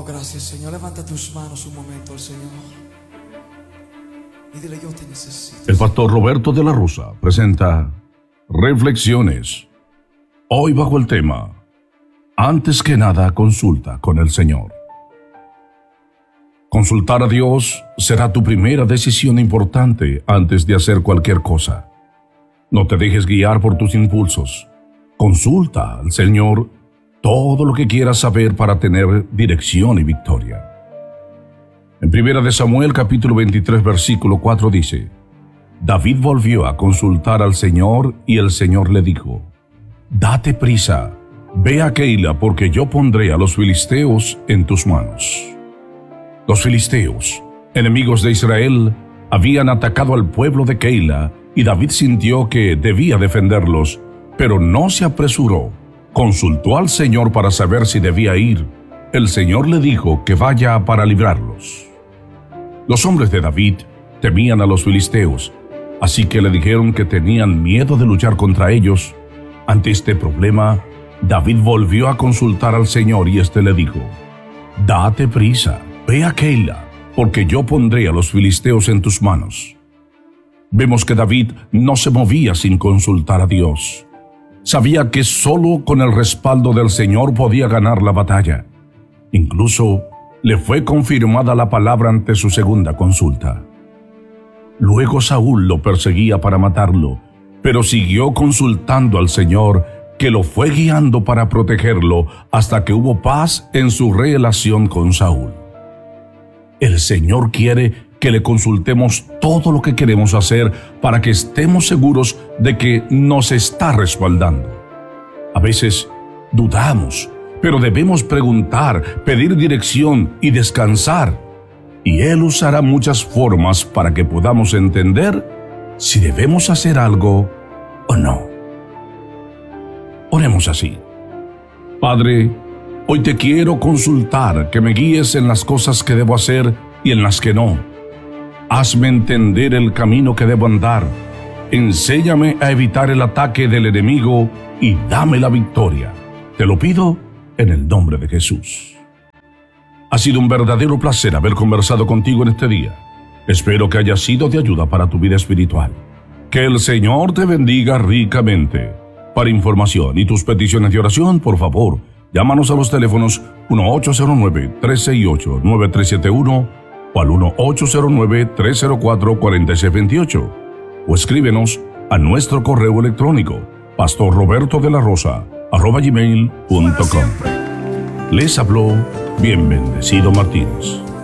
gracias, Señor. Levanta tus manos un momento al Señor y dile: yo te necesito. El pastor Roberto de la Rosa presenta Reflexiones. Hoy bajo el tema: antes que nada, consulta con el Señor. Consultar a Dios será tu primera decisión importante antes de hacer cualquier cosa. No te dejes guiar por tus impulsos. Consulta al Señor todo lo que quieras saber para tener dirección y victoria. En 1 de Samuel capítulo 23 versículo 4 dice: David volvió a consultar al Señor y el Señor le dijo: date prisa, ve a Keila, porque yo pondré a los filisteos en tus manos. Los filisteos, enemigos de Israel, habían atacado al pueblo de Keila y David sintió que debía defenderlos, pero no se apresuró. Consultó al Señor para saber si debía ir. El Señor le dijo que vaya para librarlos. Los hombres de David temían a los filisteos, así que le dijeron que tenían miedo de luchar contra ellos. Ante este problema, David volvió a consultar al Señor y éste le dijo: date prisa, ve a Keila, porque yo pondré a los filisteos en tus manos. Vemos que David no se movía sin consultar a Dios. Sabía que solo con el respaldo del Señor podía ganar la batalla. Incluso le fue confirmada la palabra ante su segunda consulta. Luego Saúl lo perseguía para matarlo, pero siguió consultando al Señor, que lo fue guiando para protegerlo hasta que hubo paz en su relación con Saúl. El Señor quiere que le consultemos todo lo que queremos hacer para que estemos seguros de que nos está respaldando. A veces dudamos, pero debemos preguntar, pedir dirección y descansar. Y Él usará muchas formas para que podamos entender si debemos hacer algo o no. Oremos así: Padre, hoy te quiero consultar, que me guíes en las cosas que debo hacer y en las que no. Hazme entender el camino que debo andar. Enséñame a evitar el ataque del enemigo y dame la victoria. Te lo pido en el nombre de Jesús. Ha sido un verdadero placer haber conversado contigo en este día. Espero que haya sido de ayuda para tu vida espiritual. Que el Señor te bendiga ricamente. Para información y tus peticiones de oración, por favor, llámanos a los teléfonos 1-809-368-9371 o al 1-809-304-4628, o escríbenos a nuestro correo electrónico pastorrobertodelarosa@gmail.com. Les habló Bien Bendecido Martínez.